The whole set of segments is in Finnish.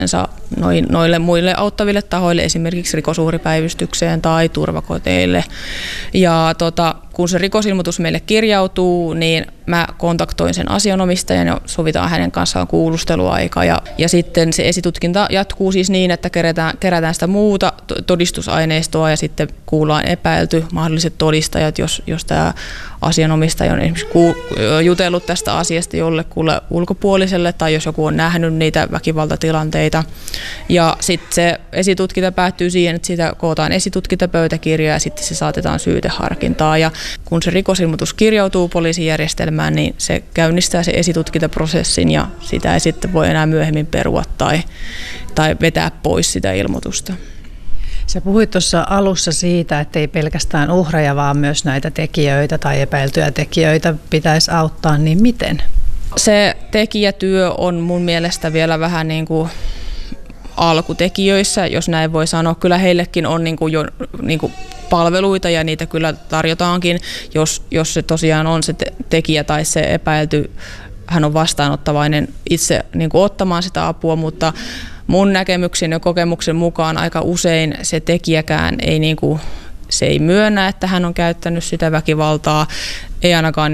noille muille auttaville tahoille, esimerkiksi rikosuhripäivystykseen tai turvakoteille. Ja kun se rikosilmoitus meille kirjautuu, niin mä kontaktoin sen asianomistajan ja sovitaan hänen kanssaan kuulusteluaika. Ja sitten se esitutkinta jatkuu siis niin, että kerätään sitä muuta todistusaineistoa ja sitten kuullaan epäilty, mahdolliset todistajat, jos tämä asianomistaja on esimerkiksi jutellut tästä asiasta jollekulle ulkopuoliselle tai jos joku on nähnyt niitä väkivaltatilanteita. Ja sitten se esitutkinta päättyy siihen, että siitä kootaan esitutkintapöytäkirja ja sitten se saatetaan syyteharkintaa. Ja kun se rikosilmoitus kirjautuu poliisijärjestelmään, niin se käynnistää se esitutkintaprosessin ja sitä ei sitten voi enää myöhemmin perua tai vetää pois sitä ilmoitusta. Sä puhuit tuossa alussa siitä, että ei pelkästään uhreja, vaan myös näitä tekijöitä tai epäiltyjä tekijöitä pitäisi auttaa, niin miten? Se tekijätyö on mun mielestä vielä vähän niin kuin alkutekijöissä, jos näin voi sanoa. Kyllä heillekin on jo palveluita ja niitä kyllä tarjotaankin, jos se tosiaan on se tekijä tai se epäilty, hän on vastaanottavainen itse ottamaan sitä apua, mutta mun näkemyksen ja kokemuksen mukaan aika usein se tekijäkään se ei myönnä, että hän on käyttänyt sitä väkivaltaa, ei ainakaan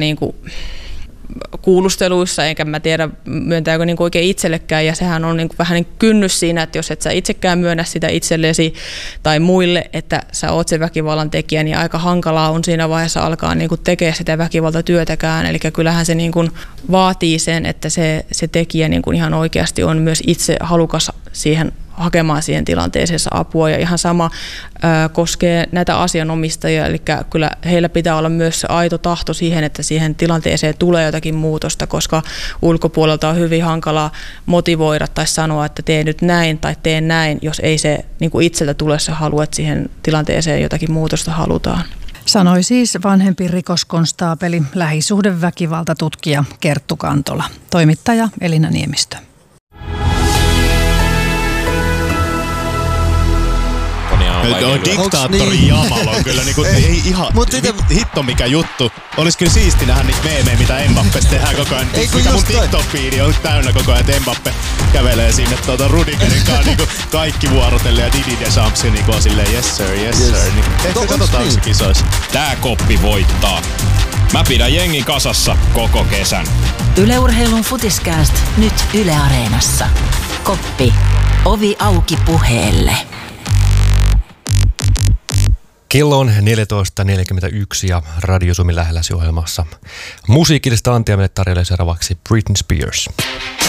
kuulusteluissa, enkä mä tiedä myöntääkö oikein itsellekään, ja sehän on vähän kynnys siinä, että jos et sä itsekään myönnä sitä itsellesi tai muille, että sä oot se väkivallan tekijä, niin aika hankalaa on siinä vaiheessa alkaa tekemään sitä väkivaltatyötäkään, eli kyllähän se vaatii sen, että se tekijä ihan oikeasti on myös itse halukas hakemaan siihen tilanteeseen apua, ja ihan sama koskee näitä asianomistajia, eli kyllä heillä pitää olla myös se aito tahto siihen, että siihen tilanteeseen tulee jotakin muutosta, koska ulkopuolelta on hyvin hankala motivoida tai sanoa, että tee nyt näin tai tee näin, jos ei se itseltä tule se halu, että siihen tilanteeseen jotakin muutosta halutaan. Sanoi siis vanhempi rikoskonstaapeli, lähisuhdeväkivaltatutkija Kerttu Kantola, toimittaja Elina Niemistö. Diktaattori Jamal on kyllä ei ihan hitto mikä juttu. Olis kyllä siisti nähdä niitä meemejä, mitä Mbappesta tehdään koko ajan. Mikä mun TikTok-feedi on täynnä koko ajan, että Mbappe kävelee sinne Rudigerin kanssa kaikki vuorotelle ja Didi Deschamps on silleen yes sir. Ehkä katsotaanko se kisoissa. Tää koppi voittaa. Mä pidän jengin kasassa koko kesän. Yle Urheilun Futiskääst nyt Yle Areenassa. Koppi. Ovi auki puheelle. Kello on 14.41 ja Radio Suomi lähelläsi ohjelmassa musiikillista antia meille tarjolle seuraavaksi Britney Spears.